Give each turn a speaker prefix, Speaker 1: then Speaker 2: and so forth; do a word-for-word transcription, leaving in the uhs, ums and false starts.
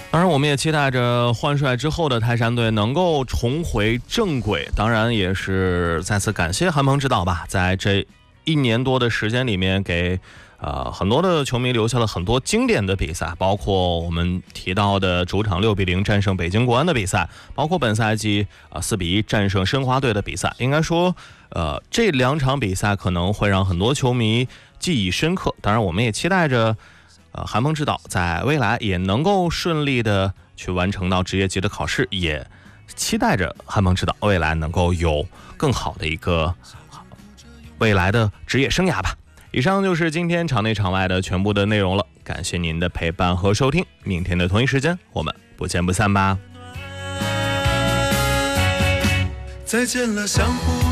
Speaker 1: 当然我们也期待着换帅之后的泰山队能够重回正轨，当然也是再次感谢韩鹏指导吧，在这一年多的时间里面给呃很多的球迷留下了很多经典的比赛，包括我们提到的主场六比零战胜北京国安的比赛，包括本赛季啊四比一战胜申花队的比赛。应该说呃这两场比赛可能会让很多球迷记忆深刻，当然我们也期待着呃，韩鹏指导在未来也能够顺利的去完成到职业级的考试，也期待着韩鹏指导未来能够有更好的一个未来的职业生涯吧。以上就是今天场内场外的全部的内容了，感谢您的陪伴和收听，明天的同一时间我们不见不散吧。
Speaker 2: 再见了，相互